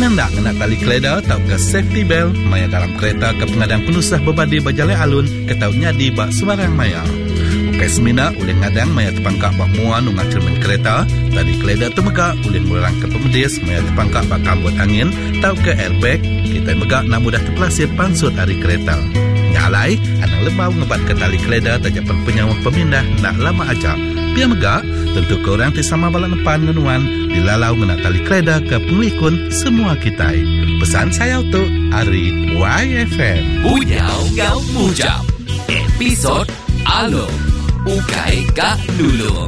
Menandak nak tali keleda tau ke safety belt maya dalam kereta ke pengadang penusah berbadi berjalan alun ke tau nyadi bak sembarang maya. Ukai semina ulih ngadang maya terpangkak bak muan ungat cermin kereta, tali keleda temegak ulih murang ke pemedis maya terpangkak bak kambut angin tau ke airbag, kita megak nak mudah terpelasir pansut hari kereta. Nyalai, anang lebau ngebat ke tali keleda tajapan penyawa pemindah nak lama aja. Biar megak, tentu korang sama balan depan ngenuan dilalau ngena tali keleda ke penglikun semua kita. Pesan saya untuk Ari YFM. Bujau Gau Bujau Episod Alo Ukai Kak Dulu.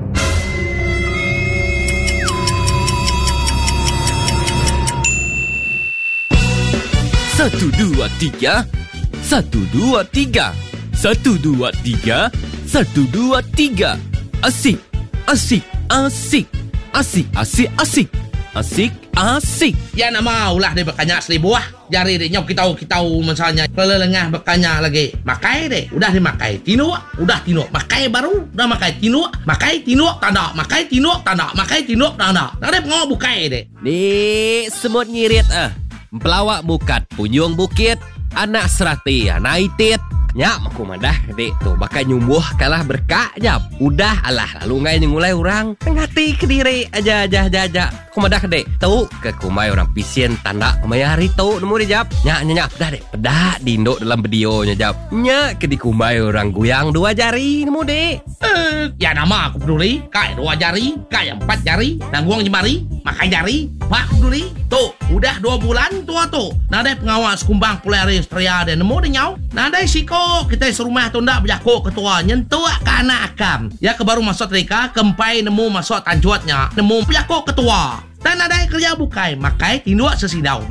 Satu, dua, tiga. 1, 2, 3 1, 2, 3 1, 2, 3 Asik Asik Asik Asik Asik Asik Asik Asik. Ya nak maulah dia berkanyak seribu lah. Jari dia nyok kita-kita misalnya kelelengah berkanyak lagi. Makai deh. Udah dimakai. Tinuk. Udah tinuk. Makai baru. Udah makai tinuk. Makai tinuk tanda. Makai tinuk tanda. Makai tinuk tanda. Nah dia pengawal bukai deh. Nih semut ngirit pelawak bukat punyung bukit. Anak serati, anak itit. Nyap, aku madah dek tu. Bakal nyumbuh kalah berkak jap. Udah alah, lalu ngai ngulai orang. Ngati ke diri aja. Aku madah dek. Tu ke kumai orang pisien tanda kumai hari tu nemu dia jap. Nyak, pedah dek. Pedah diinduk dalam videonya jap. Nyak ke di kumai orang guyang 2 jari nemu dek. Ya nama aku peduli. Kai 2 jari, kai 4 jari. Nangguang jemari, makai jari. Pak peduli. Tu, udah 2 bulan tua tu. Nadai pengawas kumbang Polaris Tria dan nemu dia nyau. Nadai siko kita serumah tu ndak berjaku ketua nyentuh ke anak akam. Ya ke baru masuk trika, kempai nemu masuk tanjuatnya. Nemu berjaku ketua. Dan ada kerja bukai, makai tinduk sesidau.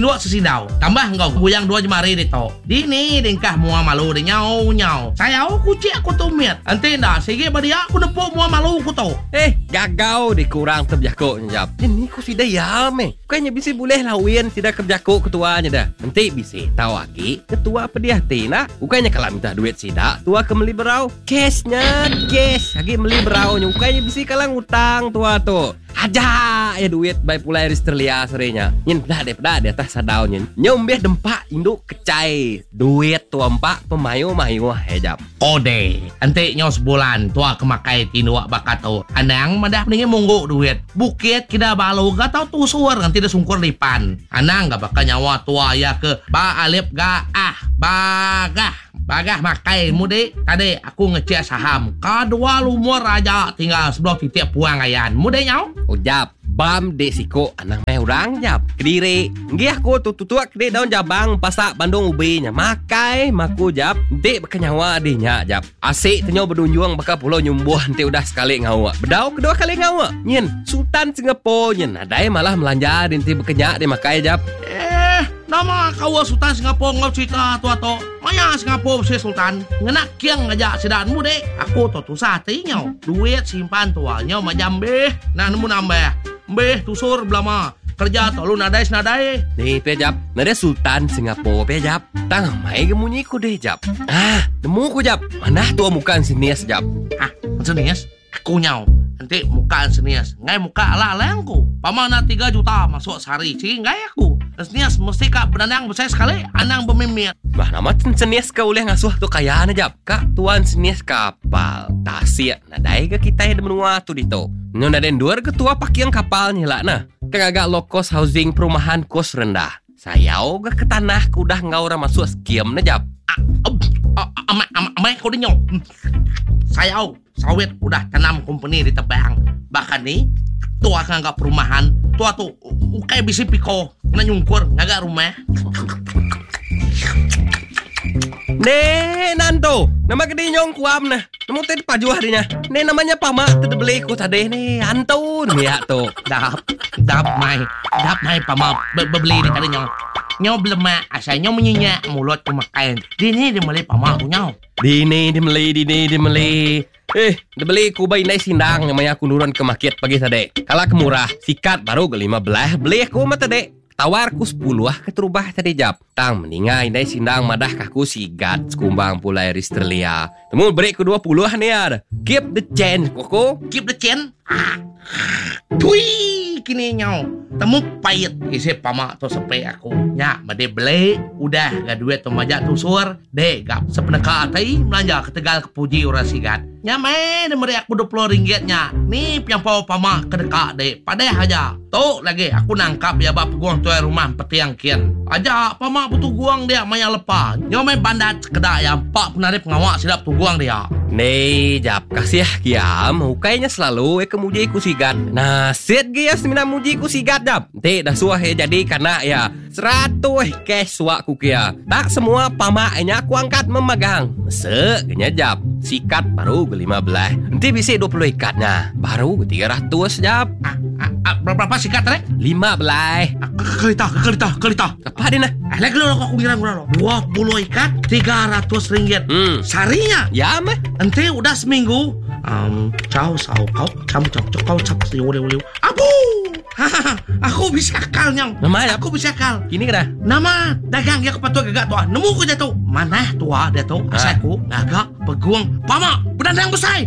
Tambah engkau guyang 2 jemari dito. Dini dingkah mua malu de nyau. Saya kucing aku tumiat. Ante ndak sige badia aku nepuk mua malu aku tu. Gagau dikurang terjakuk nyap. Ini ku sudah ya Kayaknya bisa boleh lawin tidak kerjakuk ketuanya dah. Nanti bisa tahu aki ketua pediah tina. Bukannya kalau minta duit sidak, tua ke meli berau. Cashnya cash. Lagi meli berau nya. Bukannya bisa kalang utang tua tu. Aja ya duit baik pula Risterlia sorenya. Nyen pedah di atas sadaunnya. Nyombeh dempak induk kecai. Duit tua empak pemayu-mayu hejap. Ode, ante nyo sebulan tua kemakai tinduk bakat tu. Anang madah mendingan munggu duit. Bukit kita balu gak tau tusur nanti dia sungkur lipan. Anang gak bakal nyawa tua ya ke ba alip ga bagah makai mudik. Tadi aku ngecek saham. Kedua lumur aja tinggal sebelah titik puang ayan. Mudik nyau? Ujap. Bam dek siko anak meh orang jap. Kediri. Nggih aku tutua kediri daun jabang pasak Bandung ubinya. Makai maku jap. Dek bakal nyawa adenya jap. Asik tenyo berdunjuang bakal pulau nyumbuh nanti udah sekali ngawa. Bedau kedua kali ngawa. Nyen. Sultan Singapura nyen. Adai malah melanja nanti bekenyak dia makai jap. Nama kau Sultan Singapura ngau cerita tua-tua. Maya Singapura si Sultan. Ngenak kiang ngajak sedanmu dek. Aku tu sati nyau. Duit simpan tuanya macam beh. Nah nemu nambah. Beh tusur belama. Kerja tu lu nadai. Nih pejap. Nada Sultan Singapura pejap. Tang mai gemunyi ku deh jap. Nemu ku jap. Mana tua mukaan sinias jap. Sinias? Aku nyau. Nanti mukaan sinias. Ngai muka ala-alangku. Pamana 3 juta masuk sehari. Cik ngai aku. Senias mesti kak benanang besar sekali anang bermimir. Bah nama senias kau boleh ngasuh tu kayaan aja. Kak tuan senias kapal tasik nadai ke kita yang menua tu dito. Nyo naden 2 ketua pakiang kapalnya lah nah. Kagak low cost housing perumahan kos rendah. Sayau ke tanah ku udah ngau orang masuk skim najap. Amai kau dinyok. Sayau sawit udah tanam company di tebang. Bahkan nih tua ngagak perumahan. Tua tu kayak bisi piko kena nyungkur ngagak rumah. Nanto nama gede nyong kuam nah. Nemu tadi pajuah dinya. Namanya Pama tadi beli ku tadi nih Antun ya tuh. Dap mai Pama beli di tadi nyong. Nyong belum asalnya menyenyak mulut pemakai. Dini dimeli Pama tu nyong. Dini dimeli. Dia beli ku bayi naik sindang yang maya aku nurun ke market pagi tadi. Kalau kemurah, sikat baru ke 15. Beli aku mata dek. Tawar ku 10 ke terubah tadi jap. Tang meningai naik sindang madah kaku sigat sekumbang pulai Risterlia. Temu beri ku 20 nih ada. Keep the change koko. Keep the change? Tui kini nyau. Temu pahit isi pamak tu sepe aku. Nya, made beli. Udah gak duit tu majak tu sur. Dek, gap sepeneka atai melanja ke Tegal kepuji orang sigat. Nya main meri aku 20 ringgitnya. Ni yang pawa pamak kedekak dek. Padeh aja. Tok lagi aku nangkap ya bap guang tuai rumah petiang kian. Aja pamak butuh guang dia maya lepa. Nya main bandat sekedak yang pak penarip ngawak silap tu guang dia. Nih, Jap, kasih kiam. Hukainya selalu kemuji ku sigat. Nah, set gaya semina muji ku sigat, Jap. Nanti dah suah jadi karena ya 100 cash suak ku kia. Tak semua pamaknya aku angkat memegang. Segenya Jap. Sikat baru ke 15. Nanti bisa 20 ikatnya. Baru ke 300, Jap. Berapa sikat rek? 15. Kelita. Apa dia nah? Lagi lo aku ngira 20 ikat 300 ringgit. Sarinya. Ya mah. Nanti udah seminggu. Kau liu. Abu. Aku bisa akal nyang. Nama Aku bisa akal. Ini kena. Nama dagang ya kepatua gagak tua. Nemu ku jatuh. Mana tua dia tu? Asaku gagak peguang pamak berdandang besar.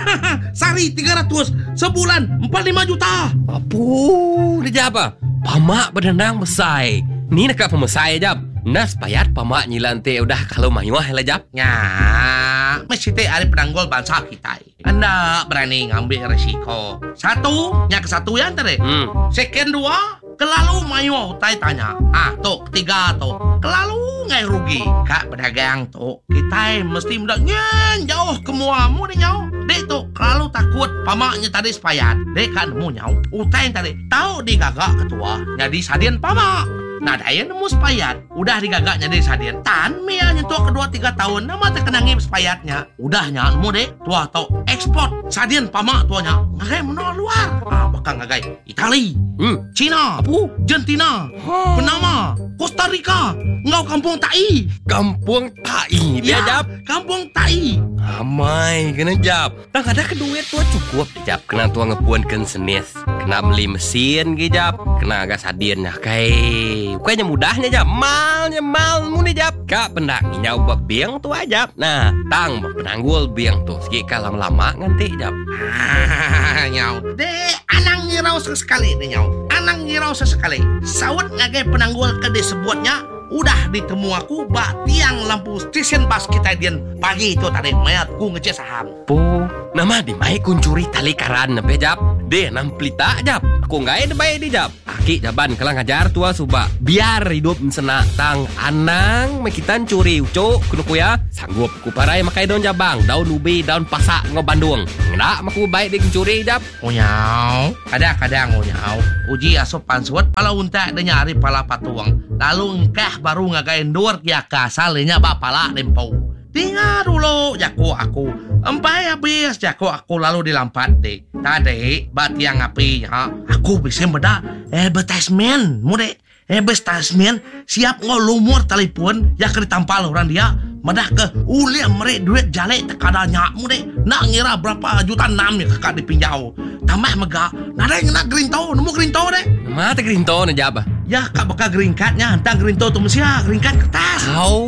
Sari 300. Sebulan 45 juta. Apa? Dia apa? Pamak berdendang besar. Ni nak pemesai Jap. Nas payat pamak nyilante udah kalau mayuah lah Jap. Ya, mesti teh ada penanggol bangsa kita. Anda berani ngambil resiko. Satu, nya ke satu ya ntar deh. Second 2, kelalu mayuah utai tanya. Tuh ketiga tuh, kelalu ngai rugi. Kak pedagang tuh, kita mesti mudahnya jauh ke muamu deh nyau. Dek tuh, kelalu takut pamaknya tadi sepayat. Dek kan nemu nyau, utai tadi. Tahu di gagak ketua, jadi sadian pamak. Nah, daya nemu sepayat. Udah digagaknya dari sadian. Tan Mia nyentuh kedua 3 tahun. Nama terkenangi sepayatnya. Udahnya nemu deh. Tua tau ekspor. Sadian pamak tuanya. Ngagai menolak luar. Bakal ngagai Itali. Cina. Argentina. Panama. Costa Rica. Ngau kampung Tai. Kampung Tai. Dia Jap. Kampung Tai. Amai kena Jap. Tak ada keduit tua cukup Jap. Kena tua ngepuankan senis. Kena beli mesin ke Jap. Kena agak sadiannya kai. Kayaknya mudahnya Jap. Malnya mal muni Jap. Kak pendak nyau buat biang tu aja. Nah, tang penanggul biang tu. Sikit lama-lama nganti Jap. Nyau. Dek, anang ngirau sesekali deh nyau. Anang ngirau sesekali. Sawat ngagai penanggul ke disebutnya. Udah ditemu aku bak tiang lampu stesen bas kita dian pagi itu tadi mayatku ngecek saham. Po, nama di mai kuncuri tali karan nape Jap. Deh nam pelita Jap. Aku nggak ada baik di Jap. Aki jaban kalau ngajar tua suba. Biar hidup senang tang anang mekitan curi ucuk kuno ya. Sanggup ku parai makai daun jabang, daun ubi, daun pasak ngo Bandung. Nggak maku baik di kuncuri Jap. Nyau. Kadang-kadang nyau. Uji asupan suat kalau unta dia nyari pala patuang. Lalu engkah baru ngagain dur ya kasalnya bapala lempau. Tinggal dulu jago aku. Empai habis jago aku lalu dilampat deh. Tadi bat yang api ha. Aku bisa beda advertisement mude. Advertisement siap ngolumur telepon ya ke ditampal orang dia. Madah ke ulia merek duit jale tekadanya mude. Nak ngira berapa juta 6 ya kakak dipinjau. Tambah mega. Nada yang nak gerinto, nemu gerinto deh. Mata gerinto na Jap. Ya kak bakal green cardnya. Entah gerinto tu mesti green card kertas.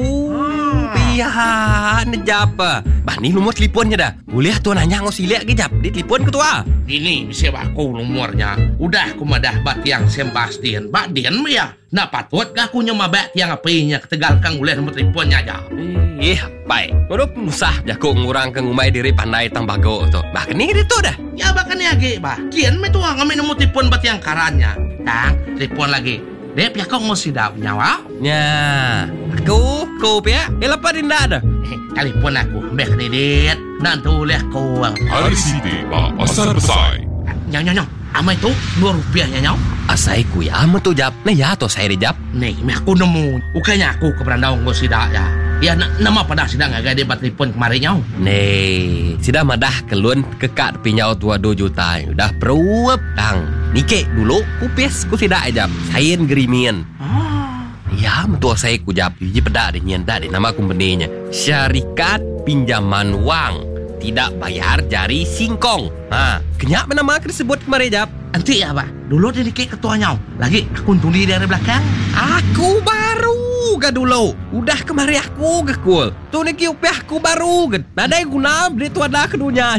Pihak na Jap. Bah ni nomor teleponnya dah. Boleh tuan nanya ngosilik ke Jap. Di telepon ketua. Ini bisa aku nomornya. Udah aku madah bat yang Sebastian. Bat Dian ya. Nak patut gak aku nyemabak yang apinya ketegalkan oleh nomor teleponnya aja. Baik. Menurut musah jago ngurang ke ngumai diri pandai tambago tu. Bah kini gitu dah. Ya bahkan ni lagi bah. Kian me tuang kami nomor telepon bat yang karannya. Tang telepon lagi. Dek pihak kau ngosi dah nyawa. Ya. Aku pihak. Lepas dinda ada. Telepon aku. Ambil kredit. Nanti oleh kau. Hari sini, Pak Pasar Besar. Nyau. Ama itu Rp2 nyau. Asai ku ya ama tu Jap. Nah ya tu saya di Jap. Nih, aku nemu. Ukanya aku keberandau ngosi dah ya. Ya nama pada sidang agak debat telepon kemarin nyau. Nih, sudah madah kelun kekak pinyau tua 2 juta. Udah peruap tang. Nike dulu kupis ku tidak aja. Sain gerimian. Ya, mentua saya ku Jap. Jadi pedak dia nyentak di nama kumpeninya. Syarikat Pinjaman Wang. Tidak bayar jari singkong. Kenyak nama disebut kemarin Jap. Nanti ya Pak. Dulu dia dikit ketua nyau. Lagi aku tuli dari belakang. Aku baru ga dulu. Udah kemarin aku ga cool. Tu niki upih aku baru ga. Nadai guna beli tu ada kedunya Jap.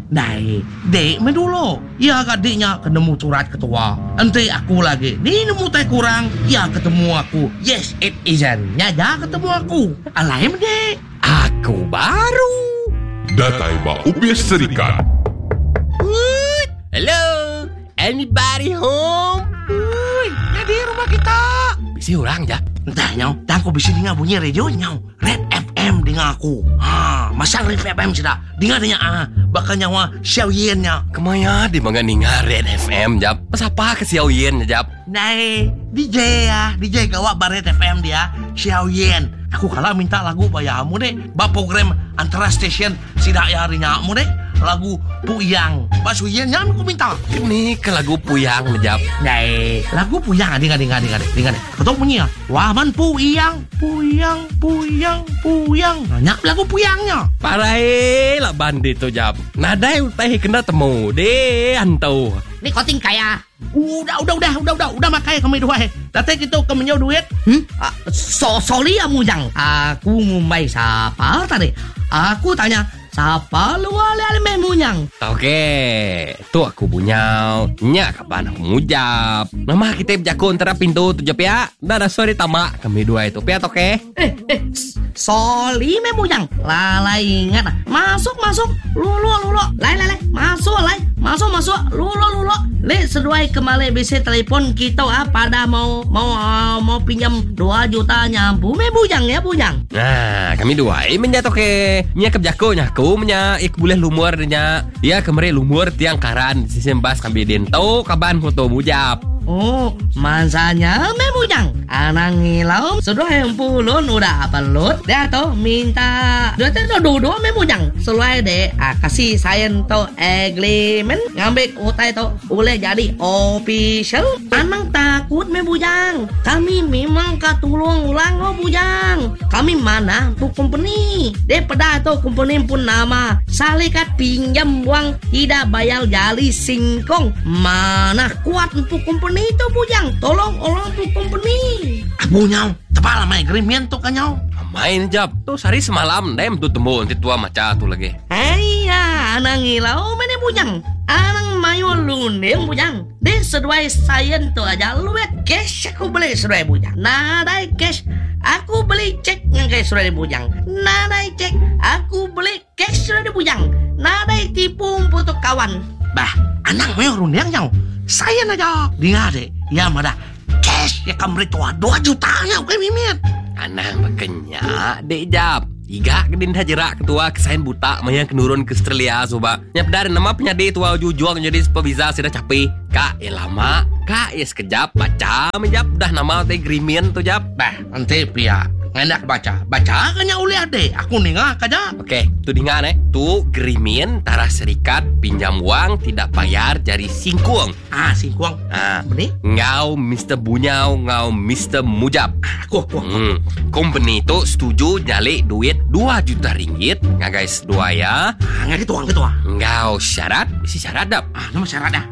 Dai, dek me dulu. Ya gadiknya ketemu surat ketua. Nanti aku lagi. Ni nemu tai kurang. Ya ketemu aku. Yes, it isn't. Ya ketemu aku. Alaim dek. Aku baru. Datai ba UPS Serikat. Hello? Anybody home? Jadi rumah kita. Bisi orang je. Entah nyau. Dan aku bisa dengar bunyi radio nyau. Red FM dengar aku. Masang Red FM sudah. Dengar bakal nyawa Xiao Yen nya. Kemaya di mga ninga Red FM jap. Pasapa ke Xiao Yen jap. Nai, DJ ya. DJ gawak Red FM dia. Xiao Yen. Aku kalah minta lagu bayamu deh. Ba program antara stesen sidak ya harinya mu deh. Lagu Puyang. Ba Suyen nya aku minta. Ini ke lagu Puyang jap. Nai, lagu Puyang dengar. Betul bunyi ya. Waman Puyang. Nanya lagu Puyangnya. Parai lah bandit tu jap. Nadai utai kena temu deh antau. Ni koting kaya. Udah makai kami dua. Tadi kita kemenyau duit. Sorry ya Mujang. Aku ngumbai siapa tadi? Aku tanya siapa luar lelme Mujang? Okey, tu aku bunyau. Nya kapan aku mujap. Nama kita berjago antara pintu tu jap ya. Dah sorry tamak kami dua itu. Piat okey. Sorry me Mujang. Lalai ingat. Masuk. Lulu. Lai. Masuk. Lulu. Le seduai kembali bisa telepon kita pada mau pinjam 2 juta nyampu me Bujang ya Bujang. Nah, kami dua menjat okey. Nya keberjago nya aku nya ik boleh lumur nya. Ya kemari lumur tiang karan sisi bas kami dentau kaban foto mujap. Oh, masanya me Bujang. Anang ngilau sudah 60 udah upload. Dia tu minta dua me Bujang. Sesuai deh kasih sayen tu agreement ngambil utai tu boleh jadi official. Anang takut me Bujang. Kami memang katulung ulang Bujang. Kami mana tu company. Daripada tu company pun nama Salikat pinjam uang tidak bayar jali singkong. Mana kuat untuk company itu Bujang. Tolong orang tu company. Abu nyau. Tepal main agreement tu kan nyau. Main jap. Tu sehari semalam dem tu temu nanti tua maca tu lagi. Ayah, anang ngilau mana Bujang. Anang mayu lundeng Bujang. Dia sesuai sayen tu aja luet cash aku beli sesuai Bujang. Nadai cash aku beli cek ngai sesuai Bujang. Nadai cek aku beli cash sesuai Bujang. Nadai tipu untuk kawan. Bah, anak mayu lundeng nyau. Sayen aja. Dengar deh. Ya mada cash ya kamu tua 2 juta nyau kan mimit. Anang makanya dek jap. Iga kedin jerak ketua kesain buta maya kenurun ke Australia coba. Nyap dari nama penyade tua jujuang jadi pevisa sudah capek. Kak lama. Kak sekejap baca menjap dah nama teh agreement tu jap. Bah, nanti pihak enak baca kan nya ulih ade. Aku ningah kaja. Okey, tu dengar tu agreement tara serikat pinjam uang tidak bayar jari singkuang. Singkuang. Benih? Ngau Mr. Bunyau, ngau Mr. Mujab. Aku. Company tu setuju nyalik duit 2 juta ringgit. Nga guys, dua ya. Nga gitu. Ngau syarat, isi syarat dap. Nama syarat dah.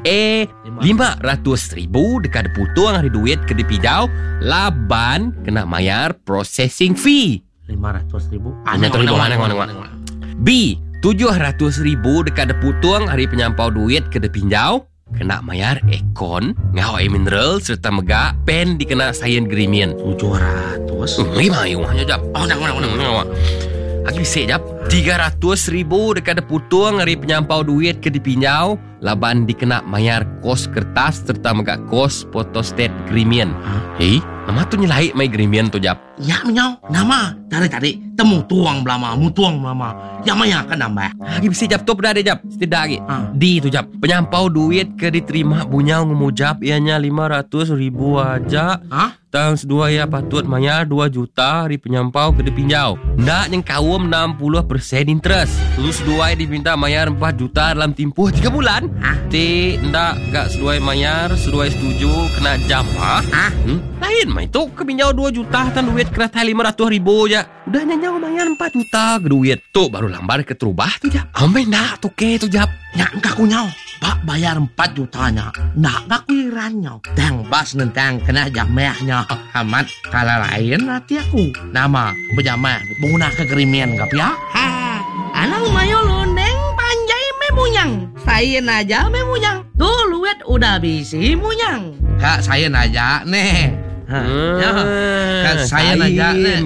500,000 dekat putuang hari duit ke dipijau. Laban kena mayar processing fee. 500,000. Mana. B, 700,000 dekat putuang hari penyampau duit ke dipinjau. Kena mayar ekon, ngau mineral serta megak pen dikena sayen agreement. 700. 5 yung hanya jap. Nang. Aku bisa jap. 300,000 dekat putuang hari penyampau duit ke dipinjau. Laban dikena mayar kos kertas serta megak kos photostat agreement. Hei, nama tu nyelai my agreement tu jap. Ya menyau. Nama tadi temu tuang belama, mutuang belama. Ya maya kan nambah. Aku bisa jap tu pada jap. Setidak lagi. Di tu jap. Penyampau duit ke diterima bunyau ngumujap ianya 500,000 aja. Tang sedua ya patut mayar 2 juta hari penyampau ke dipinjau. Ndak yang kawum 60% interest. Terus dua diminta mayar 4 juta dalam tempoh 3 bulan. Ndak gak seduai mayar, seduai setuju kena jam. Lain mah itu kepinjau 2 juta tan duit kereta 500,000 aja. Udah nyanyau mayar 4 juta ke duit. Tu baru lambar ke terubah tu jap. Amai ndak tu ke tu jap. Nyak engkau nyau. Pak bayar 4 jutanya. Ndak irannya. Tang bas nentang kena jamahnya. Amat kala lain hati aku. Nama berjamah. Bunguna kegerimen kap ya. Anang mayo lundeng panjai me memunyang. Saya aja memunyang. Duit udah bisi munyang. Kak, saya aja nih. Ya. Kak, saya aja nih.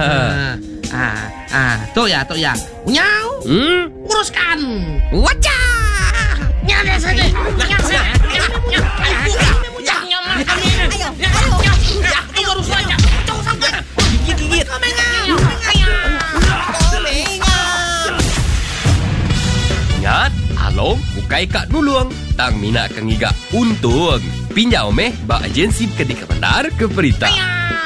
Tuh ya. Nyau. Uruskan. Wajah. Nyade sini. Gigit. Ingat, along bukai kak nulung. Tang mina kang iga untung. Pinjau meh ba agensi ketika benar ke berita.